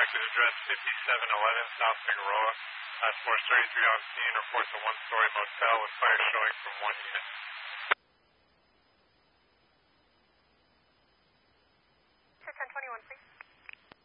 directed address 5711 South Figueroa. Task Force 33 on scene reports a one-story motel with fire showing from one unit.